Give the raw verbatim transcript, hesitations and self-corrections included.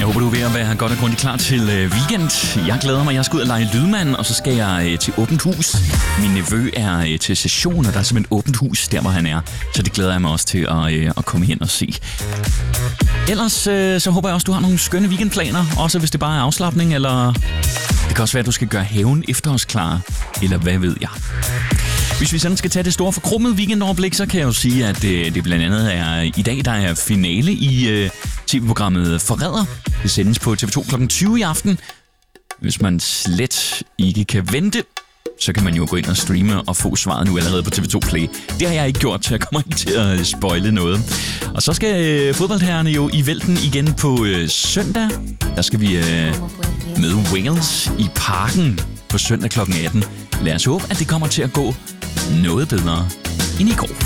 Jeg håber, du er ved at være godt og grundigt klar til øh, weekend. Jeg glæder mig, jeg skal ud og lege lydmand, og så skal jeg øh, til åbent hus. Min nevø er øh, til session, og der er simpelthen åbent hus der, hvor han er. Så det glæder jeg mig også til at, øh, at komme hen og se. Ellers øh, så håber jeg også, du har nogle skønne weekendplaner. Også hvis det bare er afslapning, eller det kan også være, at du skal gøre haven efterårsklar. Eller hvad ved jeg. Hvis vi sådan skal tage det store forkrummede weekendoverblik, så kan jeg jo sige, at det, det blandt andet er i dag, der er finale i øh, tv-programmet Forræder. Det sendes på T V to klokken tyve i aften. Hvis man slet ikke kan vente, så kan man jo gå ind og streame og få svaret nu allerede på T V to Play. Det har jeg ikke gjort, så jeg kommer ikke til at spoile noget. Og så skal øh, fodboldherrerne jo i vælten igen på øh, søndag. Der skal vi øh, møde Wales i Parken på søndag klokken atten. Lad os håbe, at det kommer til at gå noget bedre end i går.